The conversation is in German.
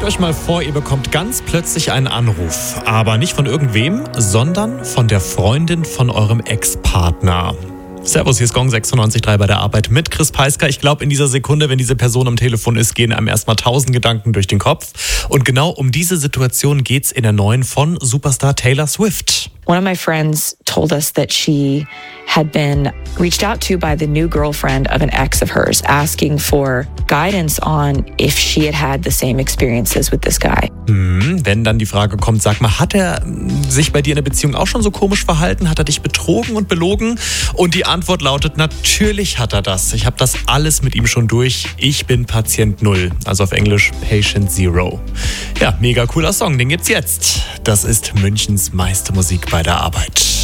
Stellt euch mal vor, ihr bekommt ganz plötzlich einen Anruf. Aber nicht von irgendwem, sondern von der Freundin von eurem Ex-Partner. Servus, hier ist Gong 96.3 bei der Arbeit mit Chris Peisker. Ich glaube, in dieser Sekunde, wenn diese Person am Telefon ist, gehen einem erstmal 1000 Gedanken durch den Kopf. Und genau um diese Situation geht's in der neuen von Superstar Taylor Swift. One of my friends told us that she had been reached out to by the new girlfriend of an ex of hers, asking for guidance on if she had the same experiences with this guy. Wenn dann die Frage kommt, sag mal, hat er sich bei dir in der Beziehung auch schon so komisch verhalten? Hat er dich betrogen und belogen? Und die Antwort lautet, natürlich hat er das. Ich habe das alles mit ihm schon durch. Ich bin Patient Null, also auf Englisch Patient Zero. Ja, mega cooler Song, den gibt's jetzt. Das ist Münchens meiste Musik bei der Arbeit.